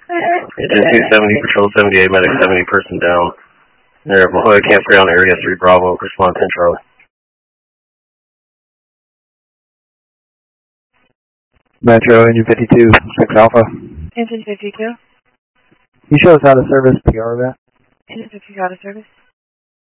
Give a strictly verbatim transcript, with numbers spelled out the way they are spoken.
Engine two seventy, Patrol seventy-eight, Medic seventy, person down. They're at La Jolla Campground, Area three Bravo, respond ten Charlie. Metro, engine fifty-two, six Alpha. Engine fifty-two. You show us how to service P R event. Engine fifty-two out of service.